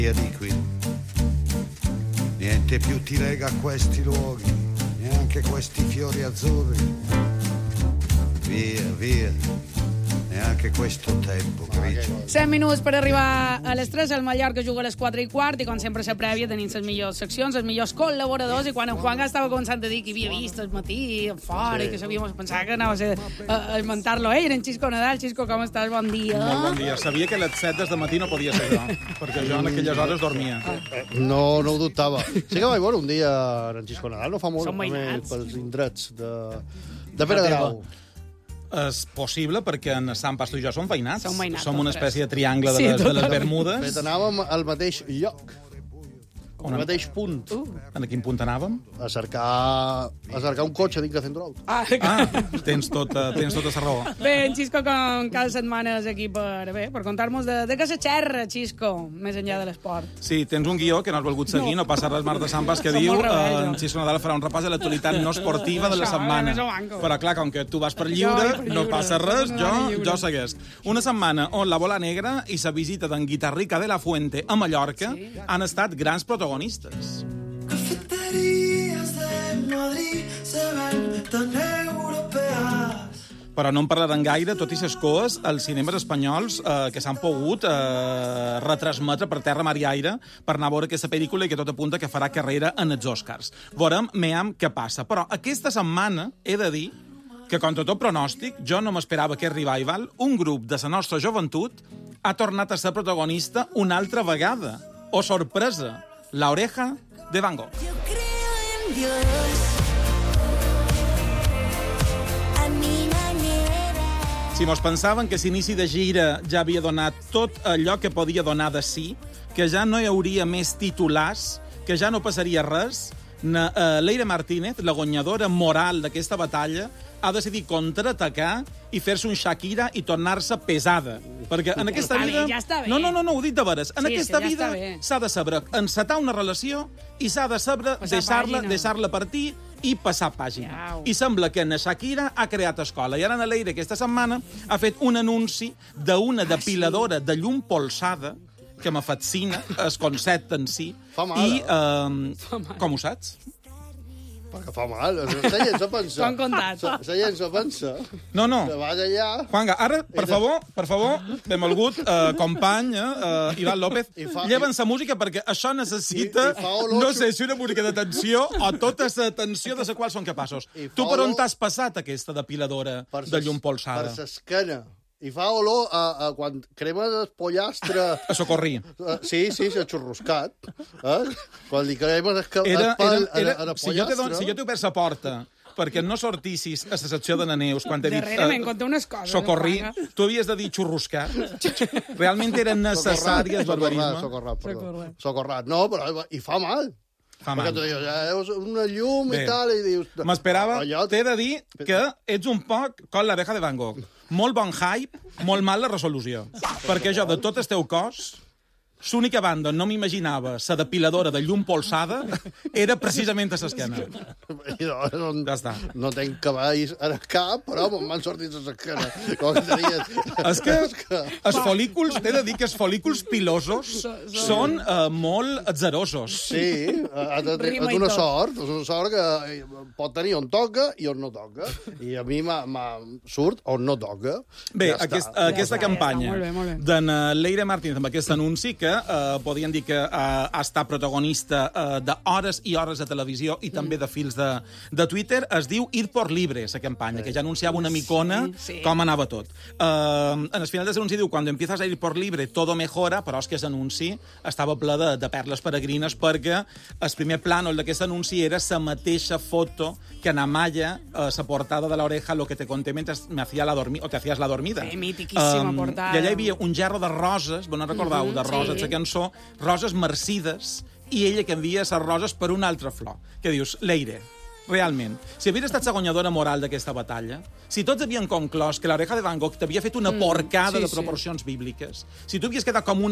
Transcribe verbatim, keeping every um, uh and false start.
di qui. Niente più ti lega a questi luoghi, neanche questi fiori azzurri. Via, via. Neanche questo tempo grigio. set minuts per arribar a les tres. El Mallorca juga a les quatre i quart i, com sempre, la prèvia tenim les millors seccions, els millors col·laboradors. I quan en Juanga estava començant a dir que havia vist el matí fora sí. i que sabíem, pensava que anava a, ser, a, a esmentar-lo. Ei, en Xisco Nadal. Xisco, com estàs? Bon dia. Molt bon dia. Sabia que a les set des de matí no podia ser jo, perquè jo en aquelles hores dormia. No, no ho dubtava. Sí que vaig veure un dia en Xisco Nadal, no fa molt, Som veïnats. pels indrets de, de Pere Grau. És possible, perquè en Sant Pastor i jo som veïnats. Som veïnats, som una tots espècie de triangle de, Sí, les, de les totalment. Bermudes. Fet, anàvem al mateix lloc, On al an- mateix punt, En quin punt anàvem? a cercar, a cercar un cotxe dins de Centro Auto. Ah, Ah, tens tota, tens tota la raó. bé, en Xisco, com cada setmana és aquí per, bé, per contar-nos de, de què se xerra, Xisco, més enllà de l'esport. Sí, tens un guió que no has volgut seguir, no, no passa res, Marta Sampas, que Som diu molt rebels, eh, en jo. Xisco Nadal farà un repàs de l'actualitat no esportiva de la Això, setmana. més ho banco. Però, clar, com que tu vas per Jo lliure, vaig per no lliure. passa res, Som jo, una lliure. jo segueix. Una setmana on la Bola Negra i la visita d'en Guitarrica de la Fuente a Mallorca Sí. han estat grans protagonistes. Cafeterías de Madrid se ven tan europeas. Però no en parlarem gaire, tot i ses coes, els cinemes espanyols eh, que s'han pogut eh, retransmetre per terra, mar i aire per anar a veure aquesta pel·lícula i que tot apunta que farà carrera en els Oscars. Veurem, meam, què passa. Però aquesta setmana he de dir que, contra tot pronòstic, jo no m'esperava que Revival, un grup de la nostra joventut, ha tornat a ser protagonista una altra vegada. O sorpresa, La Oreja de Van Gogh. Yo creo en Dios. A mi manera. Si mos pensaven que l'inici de gira ja havia donat tot allò que podia donar de si, que ja no hi hauria més titulars, que ja no passaria res, na, uh, Leire Martínez, la guanyadora moral d'aquesta batalla, ha decidit contraatacar i fer-se un Shakira i tornar-se pesada. Perquè en aquesta està bé, vida... ja està bé. No, no, no, no, ho dic de veres. En Sí, aquesta sí, ja vida està bé. s'ha de saber encetar una relació i s'ha de saber Passar deixar-la pàgina. deixar-la partir i passar pàgina. Iau. I sembla que en Shakira ha creat escola. I ara en Leire aquesta setmana ha fet un anunci d'una depiladora de llum polsada que me fascina, el concepte en si. Fa mal, I, eh? eh, com ho saps? Perquè fa mal, la gent se pensa. T'ho han contat. La la gent se pensa. No, no. Que vas allà... Juanga, ara, per favor, per favor, benvolgut eh, company, eh, Ivan López, I fa- lleven la música perquè això necessita, I- i fa olor- no sé si una música de tensió o tota la tensió de la qual són capaços. I fa Tu per on olor- t'has passat aquesta depiladora per de ses- llum polsada? Per l'esquena. I fa olor a, a quan cremes el pollastre... A socorrir. Uh, sí, sí, s'ha xurruscat. Eh? Quan li cremes el, el Era, pèl era, era, a, a si jo t'he don- pollastre... si jo t'he obert la porta perquè no sortissis a la secció de neneus quan t'he dit... Darrere me'n conta unes coses. Socorrir, Juanga. tu havies de dir xurruscar. Realment era necessari el barbarisme. Socorrat, perdó. Socorrat. Socorrat. No, però i fa mal. Fa Perquè mal. tu dius, ja veus una llum Bé. i tal, i dius... M'esperava, Allò- t'he de dir que ets un poc com l'abeja de Van Gogh. Molt bon hype, molt mal la resolució. Perquè jo, de tot el teu cos, l'única banda on no m'imaginava la depiladora de llum polsada era precisament a l'esquena. I no, no, Ja està. no tenc cavalls en el cap, però m'han sortit a l'esquena. Com que tenies... És que els folículs, t'he de dir que els folículs pilosos són eh, molt atzerosos. Sí, ha de, Rima és i una tot. sort, és una sort que pot tenir on toca i on no toca. I a mi m'ha- m'ha- surt on no toca. Bé, Ja aquest, està. aquesta està, ja campanya està, molt bé, molt bé. d'en eh, Leire Martínez amb aquest anunci que eh, podien dir que eh, ha estat protagonista eh, d'hores i hores de televisió i també de fils de, de Twitter, es diu Ir por Libre, la campanya, que ja anunciava una micona Sí, sí. com anava tot. Eh, en el final de l'anunci diu cuando empiezas a ir por libre todo mejora, però és que l'anunci estava ple de, de perles peregrines perquè el primer plànol d'aquest anunci era la mateixa foto que en Amaya, eh, la portada de l'oreja, lo que te conté mientras me hacía la dormida, o te hacías la dormida. Sí, mitiquíssima portada. I allà hi havia un gerro de roses, vos no recordeu, Mhm, de roses, sí. la cançó, roses marcides, i ella que envia les roses per una altra flor. Que dius, Leire, realment, si havies estat la guanyadora moral d'aquesta batalla, si tots havien conclòs que l'oreja de Van Gogh t'havia fet una porcada sí, de sí. proporcions bíbliques, si tu havies quedat com una